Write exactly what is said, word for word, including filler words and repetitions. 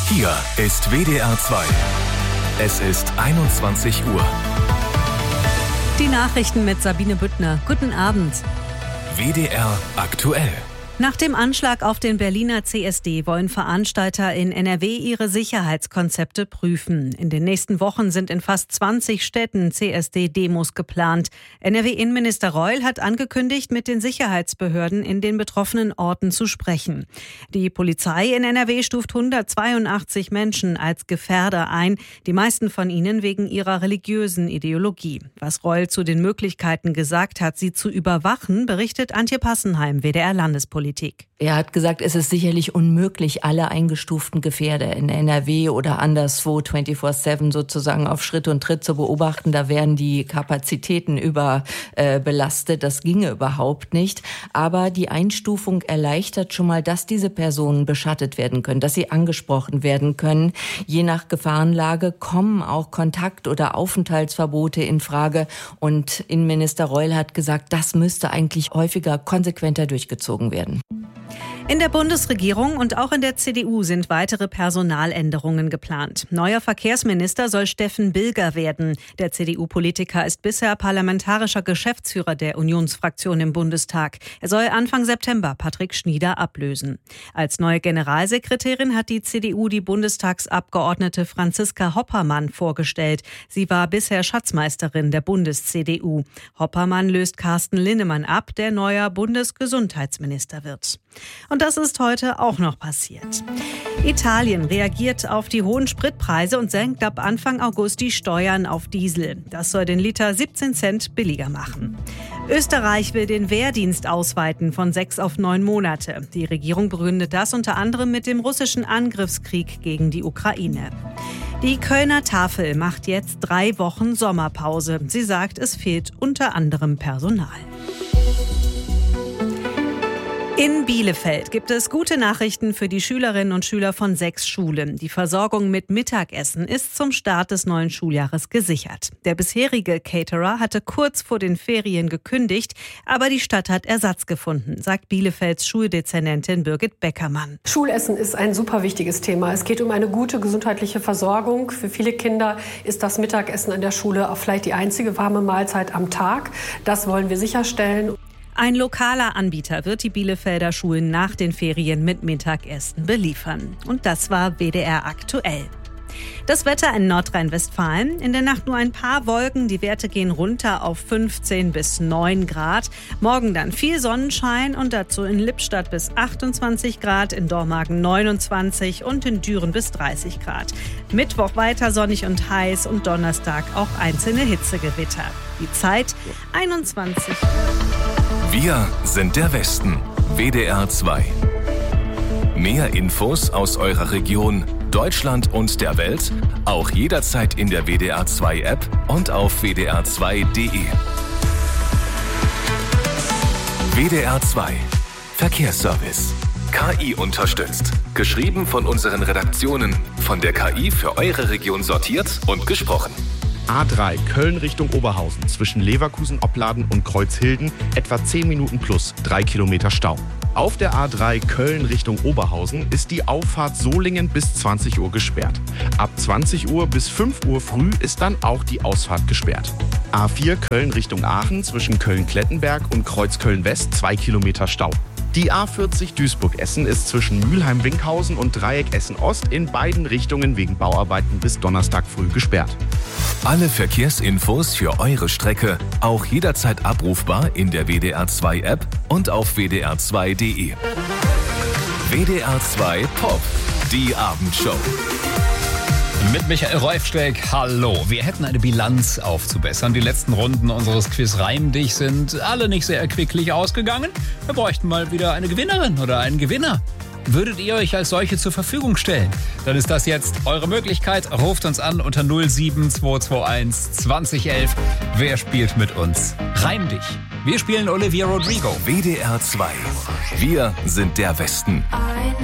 Hier ist W D R zwei. Es ist einundzwanzig Uhr. Die Nachrichten mit Sabine Büttner. Guten Abend. W D R aktuell. Nach dem Anschlag auf den Berliner C S D wollen Veranstalter in N R W ihre Sicherheitskonzepte prüfen. In den nächsten Wochen sind in fast zwanzig Städten C S D-Demos geplant. N R W-Innenminister Reul hat angekündigt, mit den Sicherheitsbehörden in den betroffenen Orten zu sprechen. Die Polizei in N R W stuft hundertzweiundachtzig Menschen als Gefährder ein, die meisten von ihnen wegen ihrer religiösen Ideologie. Was Reul zu den Möglichkeiten gesagt hat, sie zu überwachen, berichtet Antje Passenheim, W D R-Landespolitik. Er hat gesagt, es ist sicherlich unmöglich, alle eingestuften Gefährder in N R W oder anderswo vierundzwanzig sieben sozusagen auf Schritt und Tritt zu beobachten. Da wären die Kapazitäten überbelastet. Äh, das ginge überhaupt nicht. Aber die Einstufung erleichtert schon mal, dass diese Personen beschattet werden können, dass sie angesprochen werden können. Je nach Gefahrenlage kommen auch Kontakt- oder Aufenthaltsverbote in Frage. Und Innenminister Reul hat gesagt, das müsste eigentlich häufiger konsequenter durchgezogen werden. In der Bundesregierung und auch in der C D U sind weitere Personaländerungen geplant. Neuer Verkehrsminister soll Steffen Bilger werden. Der C D U-Politiker ist bisher parlamentarischer Geschäftsführer der Unionsfraktion im Bundestag. Er soll Anfang September Patrick Schnieder ablösen. Als neue Generalsekretärin hat die C D U die Bundestagsabgeordnete Franziska Hoppermann vorgestellt. Sie war bisher Schatzmeisterin der Bundes-C D U. Hoppermann löst Carsten Linnemann ab, der neuer Bundesgesundheitsminister wird. Und das ist heute auch noch passiert. Italien reagiert auf die hohen Spritpreise und senkt ab Anfang August die Steuern auf Diesel. Das soll den Liter siebzehn Cent billiger machen. Österreich will den Wehrdienst ausweiten von sechs auf neun Monate. Die Regierung begründet das unter anderem mit dem russischen Angriffskrieg gegen die Ukraine. Die Kölner Tafel macht jetzt drei Wochen Sommerpause. Sie sagt, es fehlt unter anderem Personal. In Bielefeld gibt es gute Nachrichten für die Schülerinnen und Schüler von sechs Schulen. Die Versorgung mit Mittagessen ist zum Start des neuen Schuljahres gesichert. Der bisherige Caterer hatte kurz vor den Ferien gekündigt, aber die Stadt hat Ersatz gefunden, sagt Bielefelds Schuldezernentin Birgit Beckermann. Schulessen ist ein super wichtiges Thema. Es geht um eine gute gesundheitliche Versorgung. Für viele Kinder ist das Mittagessen an der Schule auch vielleicht die einzige warme Mahlzeit am Tag. Das wollen wir sicherstellen. Ein lokaler Anbieter wird die Bielefelder Schulen nach den Ferien mit Mittagessen beliefern. Und das war W D R aktuell. Das Wetter in Nordrhein-Westfalen. In der Nacht nur ein paar Wolken. Die Werte gehen runter auf fünfzehn bis neun Grad. Morgen dann viel Sonnenschein und dazu in Lippstadt bis achtundzwanzig Grad, in Dormagen neunundzwanzig und in Düren bis dreißig Grad. Mittwoch weiter sonnig und heiß und Donnerstag auch einzelne Hitzegewitter. Die Zeit einundzwanzig Uhr. Wir sind der Westen. W D R zwei. Mehr Infos aus eurer Region, Deutschland und der Welt, auch jederzeit in der W D R zwei App und auf w d r zwei punkt d e. W D R zwei. Verkehrsservice. K I unterstützt. Geschrieben von unseren Redaktionen. Von der K I für eure Region sortiert und gesprochen. A drei Köln Richtung Oberhausen zwischen Leverkusen, Opladen und Kreuzhilden etwa zehn Minuten plus drei Kilometer Stau. Auf der A drei Köln Richtung Oberhausen ist die Auffahrt Solingen bis zwanzig Uhr gesperrt. Ab zwanzig Uhr bis fünf Uhr früh ist dann auch die Ausfahrt gesperrt. A vier Köln Richtung Aachen zwischen Köln-Klettenberg und Kreuzköln-West zwei Kilometer Stau. Die A vierzig Duisburg-Essen ist zwischen Mülheim-Winkhausen und Dreieck Essen-Ost in beiden Richtungen wegen Bauarbeiten bis Donnerstag früh gesperrt. Alle Verkehrsinfos für eure Strecke auch jederzeit abrufbar in der W D R zwei App und auf w d r zwei punkt d e. W D R zwei Pop, die Abendshow. Mit Michael Reufsteck, hallo. Wir hätten eine Bilanz aufzubessern. Die letzten Runden unseres Quiz Reim dich sind alle nicht sehr erquicklich ausgegangen. Wir bräuchten mal wieder eine Gewinnerin oder einen Gewinner. Würdet ihr euch als solche zur Verfügung stellen? Dann ist das jetzt eure Möglichkeit. Ruft uns an unter null sieben zwei zwei eins zwanzig elf. Wer spielt mit uns? Reim dich. Wir spielen Olivia Rodrigo. W D R zwei. Wir sind der Westen.